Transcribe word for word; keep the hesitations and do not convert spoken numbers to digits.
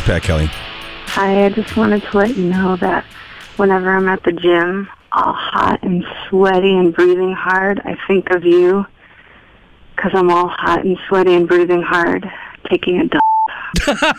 Pat Kelly. Hi, I just wanted to let you know that whenever I'm at the gym, all hot and sweaty and breathing hard, I think of you because I'm all hot and sweaty and breathing hard, taking a dump.